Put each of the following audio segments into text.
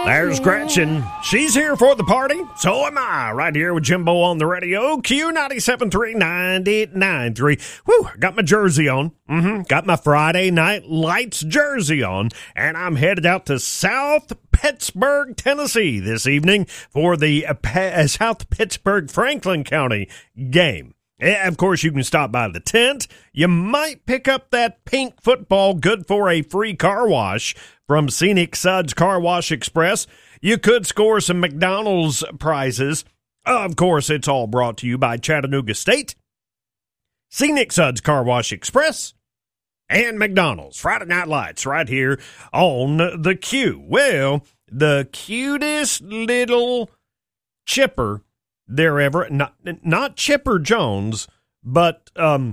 There's Gretchen. She's here for the party. So am I. Right here with Jimbo on the radio. Q97.3 90.93. Whew, got my jersey on. Got my Friday Night Lights jersey on. And I'm headed out to South Pittsburgh, Tennessee this evening for the South Pittsburgh Franklin County game. Of course, you can stop by the tent. You might pick up that pink football good for a free car wash from Scenic Suds Car Wash Express. You could score some McDonald's prizes. Of course, it's all brought to you by Chattanooga State, Scenic Suds Car Wash Express, and McDonald's. Friday Night Lights right here on the Q. Well, the cutest little chipper there ever, not Chipper Jones, but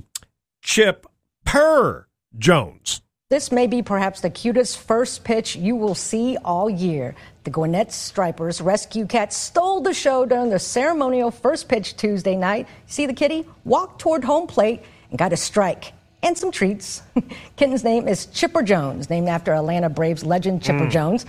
Chipper Jones. This may be perhaps the cutest first pitch you will see all year. The Gwinnett Stripers rescue cat stole the show during the ceremonial first pitch Tuesday night. See the kitty walk toward home plate and got a strike and some treats. Kitten's name is Chipper Jones, named after Atlanta Braves legend Chipper Jones.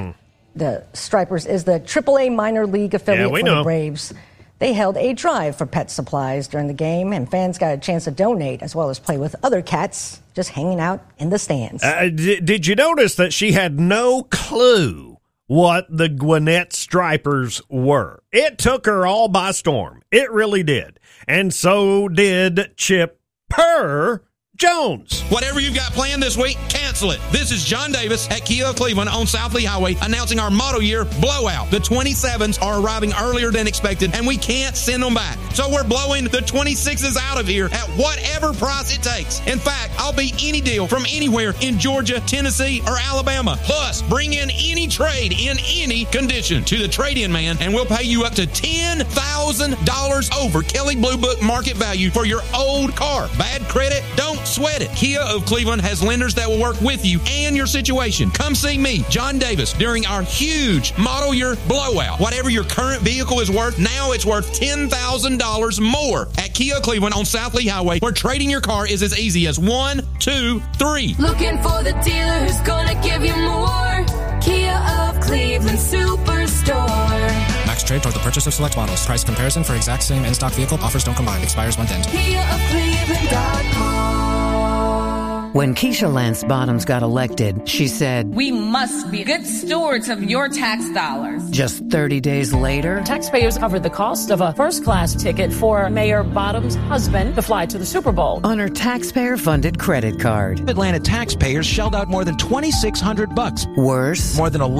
The Stripers is the AAA minor league affiliate for the Braves. They held a drive for pet supplies during the game, and fans got a chance to donate as well as play with other cats just hanging out in the stands. Did you notice that she had no clue what the Gwinnett Stripers were? It took her all by storm. It really did. And so did Chipper Jones. Whatever you've got planned this week, cancel it. This is John Davis at Kia of Cleveland on South Lee Highway announcing our model year blowout. The 27s are arriving earlier than expected, and we can't send them back. So we're blowing the 26s out of here at whatever price it takes. In fact, I'll be any deal from anywhere in Georgia, Tennessee, or Alabama. Plus, bring in any trade in any condition to the trade-in man, and we'll pay you up to $10,000 over Kelley Blue Book market value for your old car. Bad credit? Don't sweat it. Kia of Cleveland has lenders that will work with you and your situation. Come see me, John Davis, during our huge model year blowout. Whatever your current vehicle is worth, now it's worth $10,000 more at Kia Cleveland on South Lee Highway, where trading your car is as easy as 1, 2, 3. Looking for the dealer who's gonna give you more. Kia of Cleveland Superstore. Max trade toward the purchase of select models. Price comparison for exact same in-stock vehicle. Offers don't combine. Expires month end. KiaofCleveland.com. When Keisha Lance Bottoms got elected, she said, "We must be good stewards of your tax dollars." Just 30 days later, taxpayers covered the cost of a first-class ticket for Mayor Bottoms' husband to fly to the Super Bowl on her taxpayer-funded credit card. Atlanta taxpayers shelled out more than $2,600. Worse, more than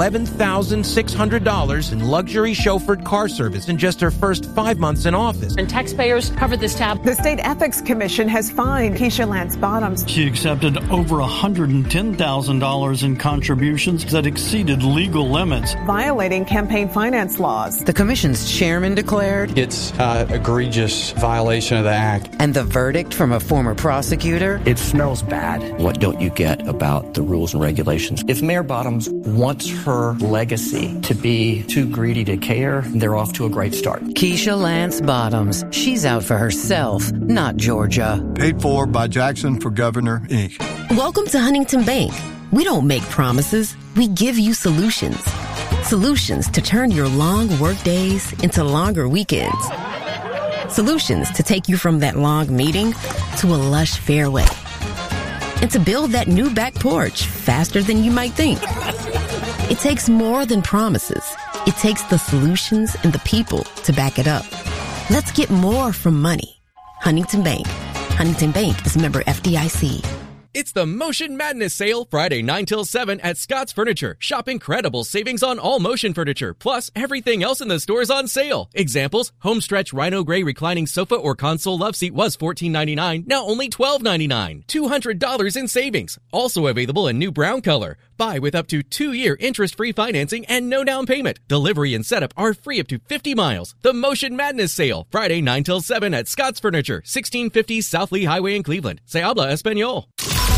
$11,600 in luxury chauffeured car service in just her first 5 months in office. And taxpayers covered this tab. The State Ethics Commission has fined Keisha Lance Bottoms. She accepted over $110,000 in contributions that exceeded legal limits, violating campaign finance laws. The commission's chairman declared, "It's an egregious violation of the act." And the verdict from a former prosecutor, "It smells bad." What don't you get about the rules and regulations? If Mayor Bottoms wants her legacy to be too greedy to care, they're off to a great start. Keisha Lance Bottoms. She's out for herself, not Georgia. Paid for by Jackson for Governor, Inc. Welcome to Huntington Bank. We don't make promises. We give you solutions. Solutions to turn your long work days into longer weekends. Solutions to take you from that long meeting to a lush fairway. And to build that new back porch faster than you might think. It takes more than promises. It takes the solutions and the people to back it up. Let's get more from money. Huntington Bank. Huntington Bank is member FDIC. It's the Motion Madness sale Friday 9 till 7 at Scott's Furniture. Shop incredible savings on all Motion furniture, plus everything else in the store is on sale. Examples: Homestretch Rhino Gray reclining sofa or console love seat was $14.99, now only $12.99. $200 in savings. Also available in new brown color. Buy with up to 2-year interest-free financing and no down payment. Delivery and setup are free up to 50 miles. The Motion Madness sale Friday 9 till 7 at Scott's Furniture, 1650 South Lee Highway in Cleveland. Se habla español.